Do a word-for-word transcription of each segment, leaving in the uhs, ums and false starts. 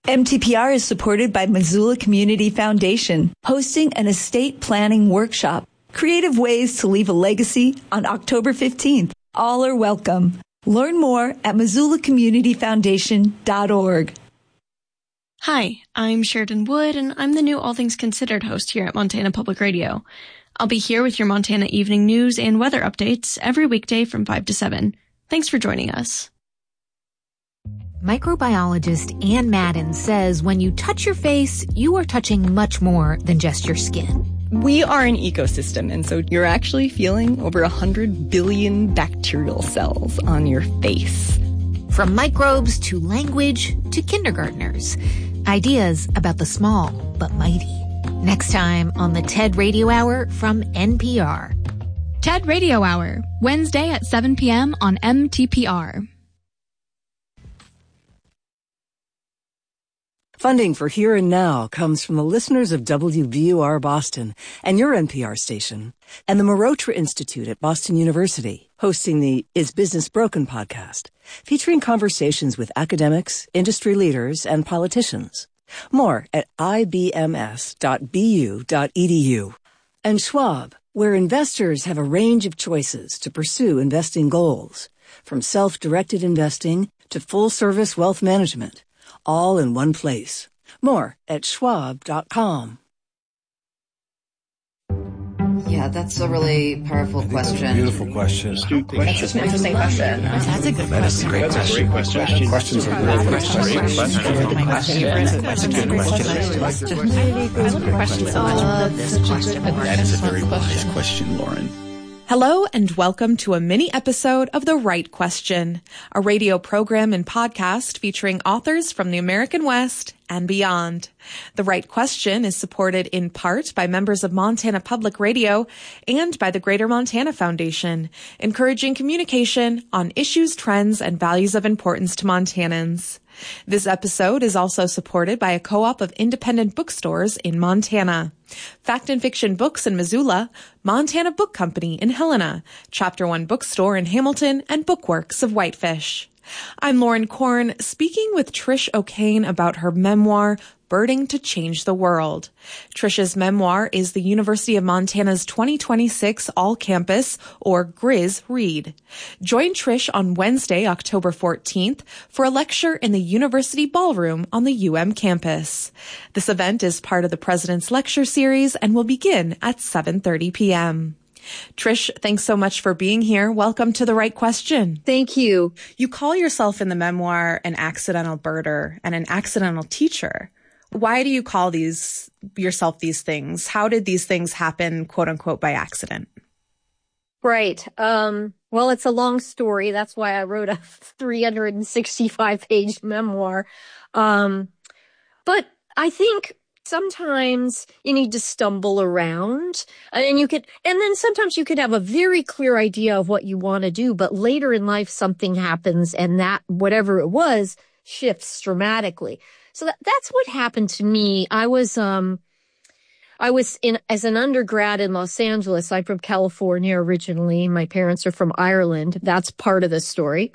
M T P R is supported by Missoula Community Foundation, hosting an estate planning workshop. Creative ways to leave a legacy on October fifteenth. All are welcome. Learn more at missoula community foundation dot org. Hi, I'm Sheridan Wood, and I'm the new All Things Considered host here at Montana Public Radio. I'll be here with your Montana evening news and weather updates every weekday from five to seven. Thanks for joining us. Microbiologist Ann Madden says when you touch your face, you are touching much more than just your skin. We are an ecosystem, and so you're actually feeling over one hundred billion bacterial cells on your face. From microbes to language to kindergartners. Ideas about the small but mighty. Next time on the TED Radio Hour from N P R. TED Radio Hour, Wednesday at seven p.m. on M T P R. Funding for Here and Now comes from the listeners of W B U R Boston and your N P R station, and the Marotra Institute at Boston University, hosting the Is Business Broken podcast, featuring conversations with academics, industry leaders, and politicians. More at I B M S dot B U dot E D U. And Schwab, where investors have a range of choices to pursue investing goals, from self-directed investing to full-service wealth management. All in one place. More at schwab dot com. Yeah, that's a really powerful question. That's a beautiful question. That's an interesting question. That's a good question. That is a great question. question. Questions are great questions. Great question. That's a good question. I love the question so much. I love this question. That is a very wise question, Lauren. Hello and welcome to a mini episode of The Right Question, a radio program and podcast featuring authors from the American West and beyond. The Right Question is supported in part by members of Montana Public Radio and by the Greater Montana Foundation, encouraging communication on issues, trends, and values of importance to Montanans. This episode is also supported by a co-op of independent bookstores in Montana. Fact and Fiction Books in Missoula, Montana Book Company in Helena, Chapter One Bookstore in Hamilton, and Bookworks of Whitefish. I'm Lauren Korn, speaking with Trish O'Kane about her memoir, Birding to Change the World. Trish's memoir is the University of Montana's twenty twenty-six All-Campus, or GRIZ, read. Join Trish on Wednesday, October fourteenth, for a lecture in the University Ballroom on the U M campus. This event is part of the President's Lecture Series and will begin at seven thirty p.m. Trish, thanks so much for being here. Welcome to The Right Question. Thank you. You call yourself in the memoir an accidental birder and an accidental teacher. Why do you call these yourself these things? How did these things happen, quote unquote, by accident? Right. Um, well, it's a long story. That's why I wrote a three hundred sixty-five page memoir. Um, but I think sometimes you need to stumble around and you could, and then sometimes you could have a very clear idea of what you want to do, but later in life, something happens and that, whatever it was, shifts dramatically. So that, that's what happened to me. I was, um, I was in, as an undergrad in Los Angeles. I'm from California originally. My parents are from Ireland. That's part of the story.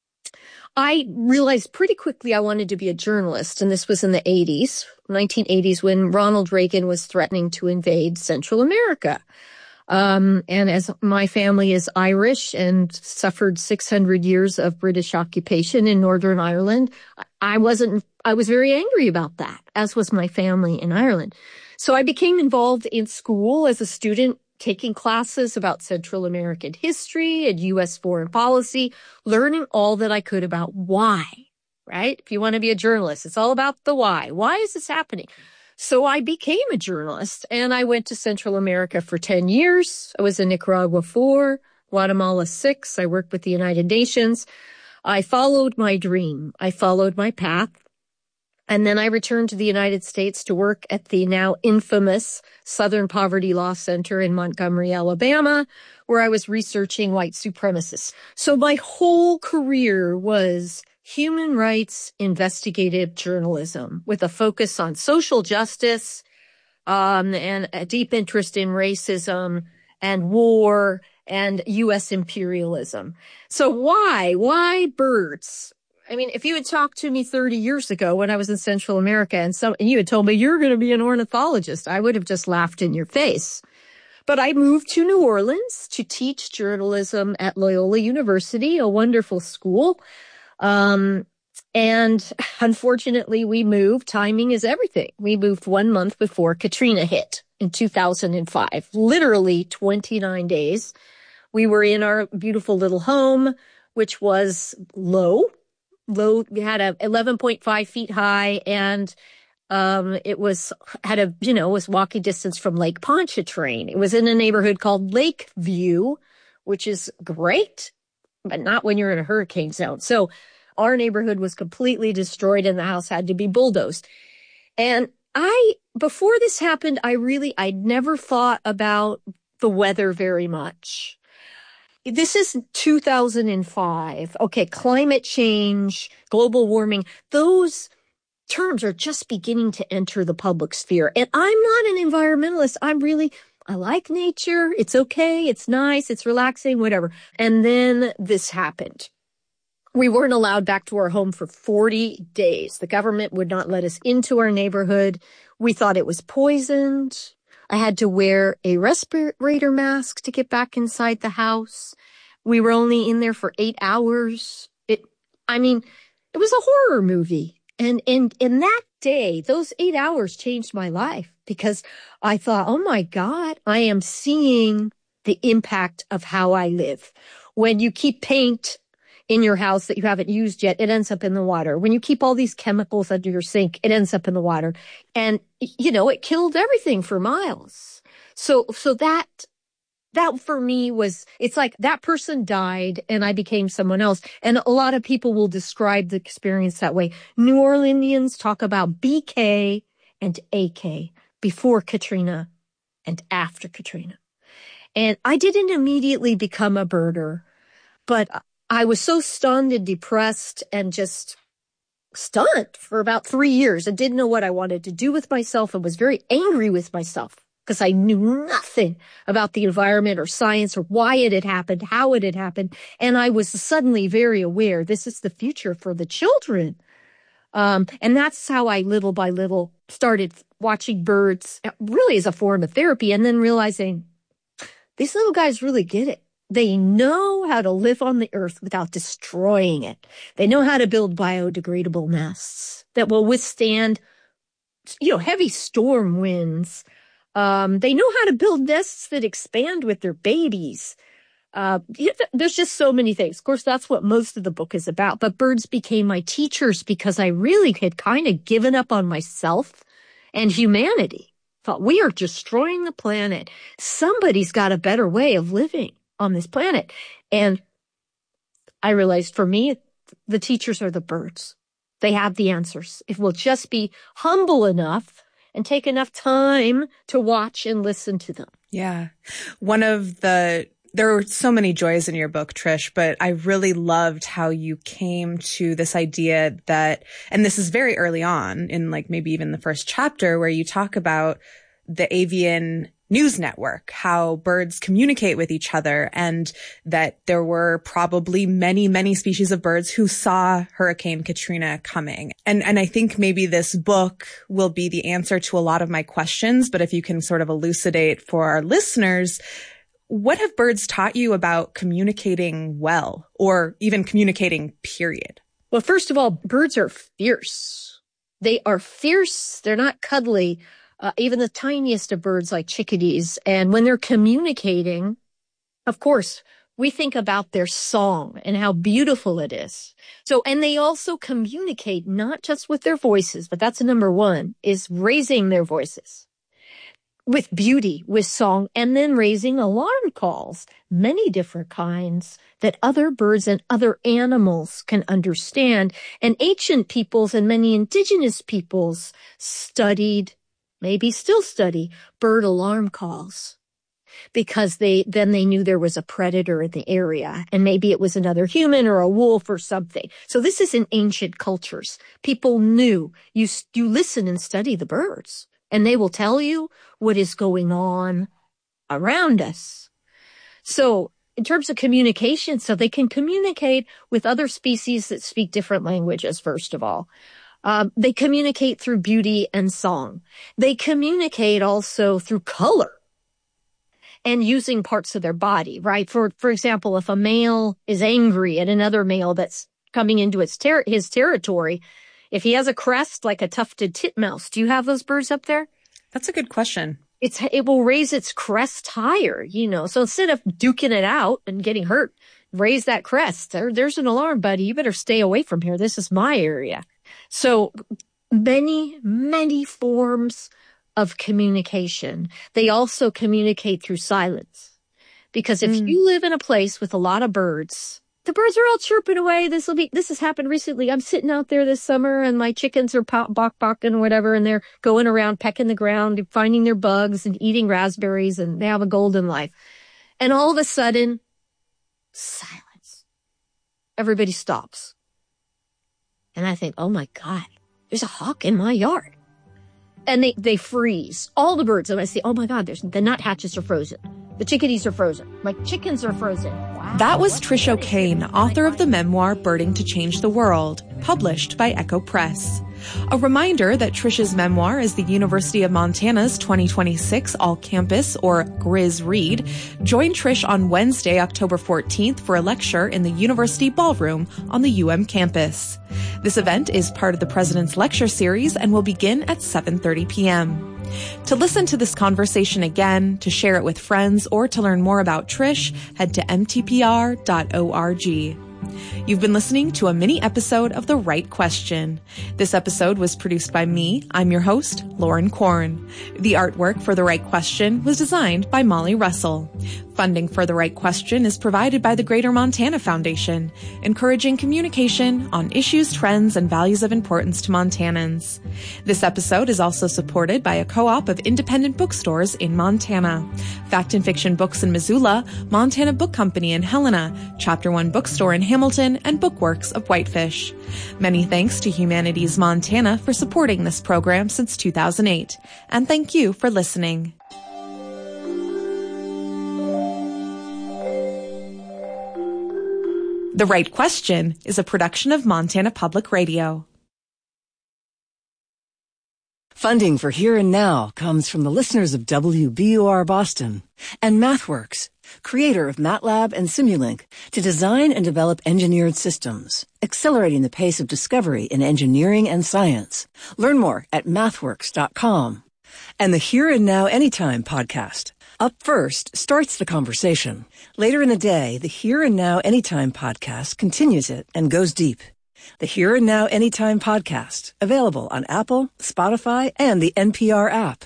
I realized pretty quickly I wanted to be a journalist, and this was in the eighties, nineteen eighties, when Ronald Reagan was threatening to invade Central America. Um, and as my family is Irish and suffered six hundred years of British occupation in Northern Ireland, I wasn't, I was very angry about that, as was my family in Ireland. So I became involved in school as a student, taking classes about Central American history and U S foreign policy, learning all that I could about why, right? If you want to be a journalist, it's all about the why. Why is this happening? So I became a journalist and I went to Central America for ten years. I was in Nicaragua four, Guatemala six. I worked with the United Nations. I followed my dream. I followed my path. And then I returned to the United States to work at the now infamous Southern Poverty Law Center in Montgomery, Alabama, where I was researching white supremacists. So my whole career was human rights investigative journalism with a focus on social justice, um, and a deep interest in racism and war and U S imperialism. So why? Why birds? I mean, if you had talked to me thirty years ago when I was in Central America and some, and you had told me you're going to be an ornithologist, I would have just laughed in your face. But I moved to New Orleans to teach journalism at Loyola University, a wonderful school. Um, and unfortunately, we moved. Timing is everything. We moved one month before Katrina hit in two thousand five, literally twenty-nine days. We were in our beautiful little home, which was low. Low, we had a eleven point five feet high, and um, it was, had a, you know, was walking distance from Lake Pontchartrain. It was in a neighborhood called Lakeview, which is great, but not when you're in a hurricane zone. So our neighborhood was completely destroyed and the house had to be bulldozed. And I, before this happened, I really, I'd never thought about the weather very much. This is two thousand five. Okay, climate change, global warming, those terms are just beginning to enter the public sphere. And I'm not an environmentalist. I'm really, I like nature. It's okay. It's nice. It's relaxing, whatever. And then this happened. We weren't allowed back to our home for forty days. The government would not let us into our neighborhood. We thought it was poisoned. I had to wear a respirator mask to get back inside the house. We were only in there for eight hours. It, I mean, it was a horror movie. And, and, and that day, those eight hours changed my life because I thought, oh my God, I am seeing the impact of how I live. When you keep paint in your house that you haven't used yet, it ends up in the water. When you keep all these chemicals under your sink, it ends up in the water. And, you know, it killed everything for miles. So, so that, that for me was, it's like that person died and I became someone else. And a lot of people will describe the experience that way. New Orleanians talk about B K and A K, before Katrina and after Katrina. And I didn't immediately become a birder, but I was so stunned and depressed and just stunned for about three years. I didn't know what I wanted to do with myself and was very angry with myself because I knew nothing about the environment or science or why it had happened, how it had happened. And I was suddenly very aware this is the future for the children. Um, and that's how I little by little started watching birds really as a form of therapy and then realizing these little guys really get it. They know how to live on the earth without destroying it. They know how to build biodegradable nests that will withstand, you know, heavy storm winds. Um, they know how to build nests that expand with their babies. Uh, there's just so many things. Of course, that's what most of the book is about. But birds became my teachers because I really had kind of given up on myself and humanity. Thought we are destroying the planet. Somebody's got a better way of living on this planet. And I realized for me, the teachers are the birds. They have the answers. If we'll just be humble enough and take enough time to watch and listen to them. Yeah. One of the, there were so many joys in your book, Trish, but I really loved how you came to this idea that, and this is very early on in like maybe even the first chapter where you talk about the avian news network, how birds communicate with each other, and that there were probably many, many species of birds who saw Hurricane Katrina coming. And, and I think maybe this book will be the answer to a lot of my questions, but if you can sort of elucidate for our listeners, what have birds taught you about communicating well, or even communicating, period? Well, first of all, birds are fierce. They are fierce. They're not cuddly. Uh, even the tiniest of birds like chickadees. And when they're communicating, of course, we think about their song and how beautiful it is. So, and they also communicate not just with their voices, but that's number one, is raising their voices with beauty, with song, and then raising alarm calls, many different kinds that other birds and other animals can understand. And ancient peoples and many indigenous peoples studied, maybe still study, bird alarm calls because they, then they knew there was a predator in the area and maybe it was another human or a wolf or something. So this is in ancient cultures. People knew you, you listen and study the birds and they will tell you what is going on around us. So in terms of communication, so they can communicate with other species that speak different languages, first of all. Um, they communicate through beauty and song. They communicate also through color and using parts of their body, right? For, for example, if a male is angry at another male that's coming into its ter- his territory, if he has a crest like a tufted titmouse, do you have those birds up there? That's a good question. It's, it will raise its crest higher, you know, so instead of duking it out and getting hurt, raise that crest. There, there's an alarm, buddy. You better stay away from here. This is my area. So many, many forms of communication. They also communicate through silence. Because if mm. you live in a place with a lot of birds, the birds are all chirping away. This will be, this has happened recently. I'm sitting out there this summer and my chickens are pop, bok, bok, or whatever. And they're going around pecking the ground, finding their bugs and eating raspberries, and they have a golden life. And all of a sudden, silence. Everybody stops. And I think, oh my God, there's a hawk in my yard. And they, they freeze. All the birds. And I say, oh my God, there's, the nuthatches are frozen. The chickadees are frozen. My chickens are frozen. Wow. That was Trish O'Kane, author of the memoir Birding to Change the World, published by Echo Press. A reminder that Trish's memoir is the University of Montana's twenty twenty-six All-Campus, or Grizz Read. Join Trish on Wednesday, October fourteenth for a lecture in the University Ballroom on the U M campus. This event is part of the President's Lecture Series and will begin at seven thirty p.m. To listen to this conversation again, to share it with friends, or to learn more about Trish, head to m t p r dot org. You've been listening to a mini episode of The Right Question. This episode was produced by me. I'm your host, Lauren Korn. The artwork for The Right Question was designed by Molly Russell. Funding for The Right Question is provided by the Greater Montana Foundation, encouraging communication on issues, trends, and values of importance to Montanans. This episode is also supported by a co-op of independent bookstores in Montana: Fact and Fiction Books in Missoula, Montana Book Company in Helena, Chapter One Bookstore in Hamilton, and Bookworks of Whitefish. Many thanks to Humanities Montana for supporting this program since two thousand eight. And thank you for listening. The Right Question is a production of Montana Public Radio. Funding for Here and Now comes from the listeners of W B U R Boston and MathWorks, creator of MATLAB and Simulink, to design and develop engineered systems, accelerating the pace of discovery in engineering and science. Learn more at mathworks dot com. And the Here and Now Anytime podcast. Up First starts the conversation. Later in the day, the Here and Now Anytime podcast continues it and goes deep. The Here and Now Anytime podcast, available on Apple, Spotify, and the N P R app.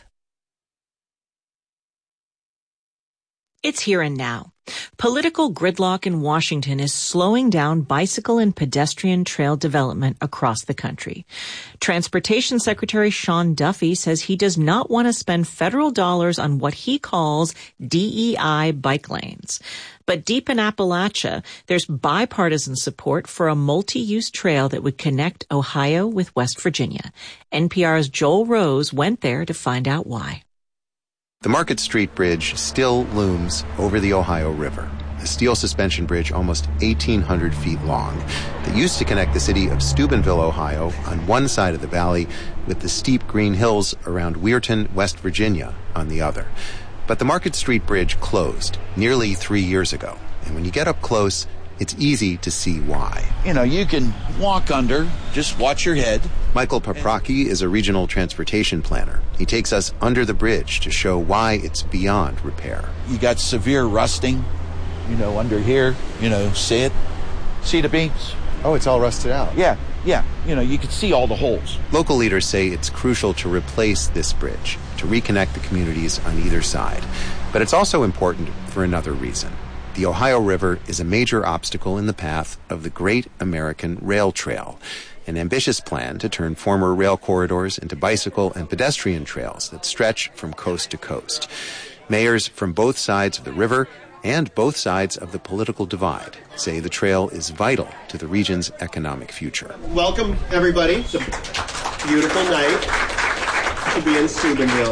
It's Here and Now. Political gridlock in Washington is slowing down bicycle and pedestrian trail development across the country. Transportation Secretary Sean Duffy says he does not want to spend federal dollars on what he calls D E I bike lanes. But deep in Appalachia, there's bipartisan support for a multi-use trail that would connect Ohio with West Virginia. N P R's Joel Rose went there to find out why. The Market Street Bridge still looms over the Ohio River, a steel suspension bridge almost eighteen hundred feet long that used to connect the city of Steubenville, Ohio, on one side of the valley with the steep green hills around Weirton, West Virginia, on the other. But the Market Street Bridge closed nearly three years ago, and when you get up close, it's easy to see why. You know, you can walk under, just watch your head. Michael Paprocki is a regional transportation planner. He takes us under the bridge to show why it's beyond repair. You got severe rusting, you know, under here, you know, see it? See the beams? Oh, it's all rusted out. Yeah, yeah. You know, you can see all the holes. Local leaders say it's crucial to replace this bridge, to reconnect the communities on either side. But it's also important for another reason. The Ohio River is a major obstacle in the path of the Great American Rail Trail, an ambitious plan to turn former rail corridors into bicycle and pedestrian trails that stretch from coast to coast. Mayors from both sides of the river and both sides of the political divide say the trail is vital to the region's economic future. Welcome, everybody. It's a beautiful night to be in Steubenville.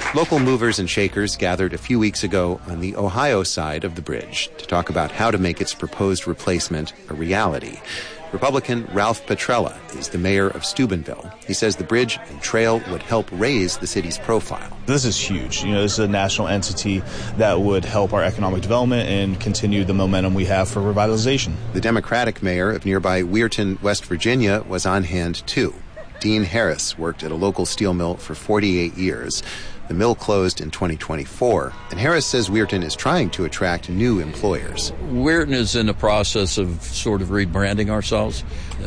Local movers and shakers gathered a few weeks ago on the Ohio side of the bridge to talk about how to make its proposed replacement a reality. Republican Ralph Petrella is the mayor of Steubenville. He says the bridge and trail would help raise the city's profile. This is huge. You know, this is a national entity that would help our economic development and continue the momentum we have for revitalization. The Democratic mayor of nearby Weirton, West Virginia, was on hand too. Dean Harris worked at a local steel mill for forty-eight years. The mill closed in twenty twenty-four, and Harris says Weirton is trying to attract new employers. Weirton is in the process of sort of rebranding ourselves.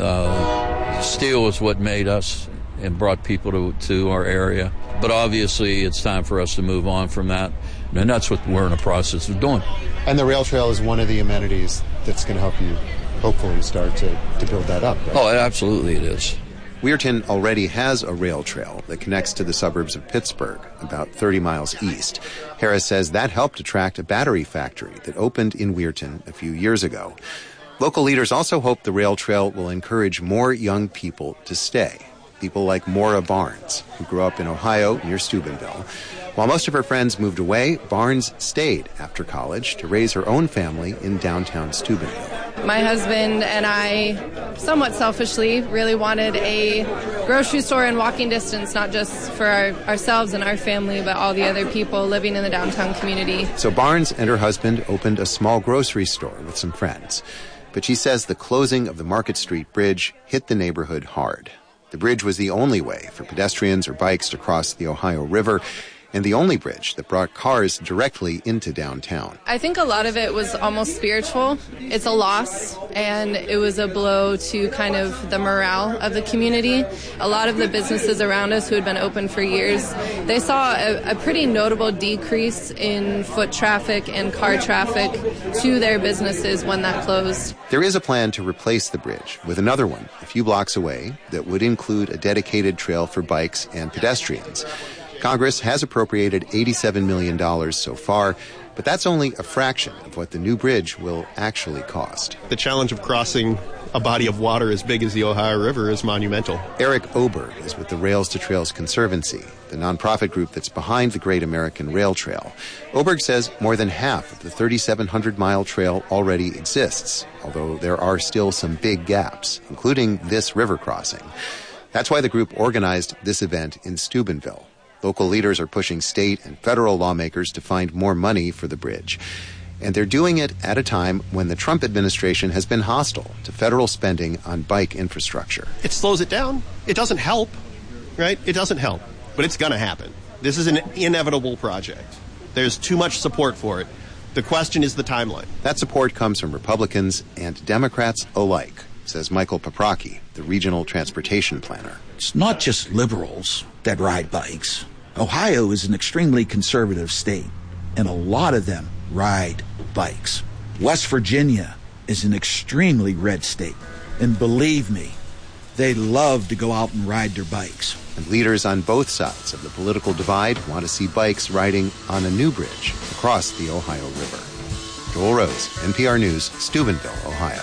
Uh, steel is what made us and brought people to, to our area. But obviously, it's time for us to move on from that, and that's what we're in the process of doing. And the rail trail is one of the amenities that's going to help you hopefully start to, to build that up, right? Oh, absolutely it is. Weirton already has a rail trail that connects to the suburbs of Pittsburgh, about thirty miles east. Harris says that helped attract a battery factory that opened in Weirton a few years ago. Local leaders also hope the rail trail will encourage more young people to stay. People like Maura Barnes, who grew up in Ohio near Steubenville. While most of her friends moved away, Barnes stayed after college to raise her own family in downtown Steubenville. My husband and I, somewhat selfishly, really wanted a grocery store in walking distance, not just for our, ourselves and our family, but all the other people living in the downtown community. So Barnes and her husband opened a small grocery store with some friends. But she says the closing of the Market Street Bridge hit the neighborhood hard. The bridge was the only way for pedestrians or bikes to cross the Ohio River, and the only bridge that brought cars directly into downtown. I think a lot of it was almost spiritual. It's a loss, and it was a blow to kind of the morale of the community. A lot of the businesses around us who had been open for years, they saw a, a pretty notable decrease in foot traffic and car traffic to their businesses when that closed. There is a plan to replace the bridge with another one a few blocks away that would include a dedicated trail for bikes and pedestrians. Congress has appropriated eighty-seven million dollars so far, but that's only a fraction of what the new bridge will actually cost. The challenge of crossing a body of water as big as the Ohio River is monumental. Eric Oberg is with the Rails to Trails Conservancy, the nonprofit group that's behind the Great American Rail Trail. Oberg says more than half of the thirty-seven hundred mile trail already exists, although there are still some big gaps, including this river crossing. That's why the group organized this event in Steubenville. Local leaders are pushing state and federal lawmakers to find more money for the bridge. And they're doing it at a time when the Trump administration has been hostile to federal spending on bike infrastructure. It slows it down. It doesn't help, right? It doesn't help, but it's going to happen. This is an inevitable project. There's too much support for it. The question is the timeline. That support comes from Republicans and Democrats alike, says Michael Paprocki, the regional transportation planner. It's not just liberals that ride bikes. Ohio is an extremely conservative state, and a lot of them ride bikes. West Virginia is an extremely red state, and believe me, they love to go out and ride their bikes. And leaders on both sides of the political divide want to see bikes riding on a new bridge across the Ohio River. Joel Rose, N P R News, Steubenville, Ohio.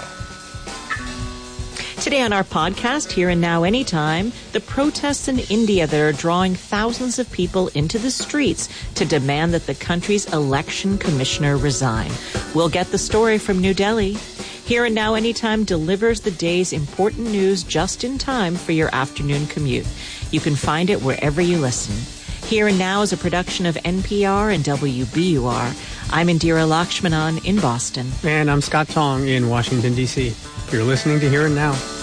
Today on our podcast, Here and Now Anytime, the protests in India that are drawing thousands of people into the streets to demand that the country's election commissioner resign. We'll get the story from New Delhi. Here and Now Anytime delivers the day's important news just in time for your afternoon commute. You can find it wherever you listen. Here and Now is a production of N P R and W B U R. I'm Indira Lakshmanan in Boston. And I'm Scott Tong in Washington, D C You're listening to Here and Now.